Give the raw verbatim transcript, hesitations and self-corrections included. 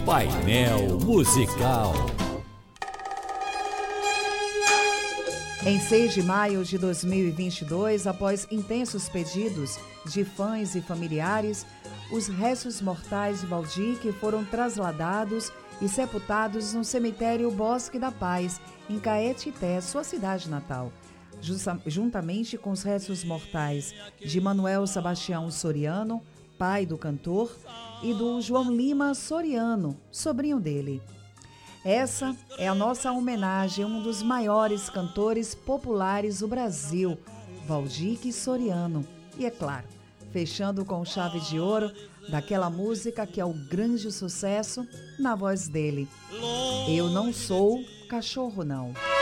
Painel Musical. Em seis de maio de dois mil e vinte e dois, após intensos pedidos de fãs e familiares, os restos mortais de Valdir foram trasladados e sepultados no cemitério Bosque da Paz, em Caetité, sua cidade natal. Juntamente com os restos mortais de Manuel Sebastião Soriano, pai do cantor, e do João Lima Soriano, sobrinho dele. Essa é a nossa homenagem a um dos maiores cantores populares do Brasil, Valdir Soriano. E é claro, fechando com chave de ouro daquela música que é o grande sucesso na voz dele. Eu não sou cachorro, não.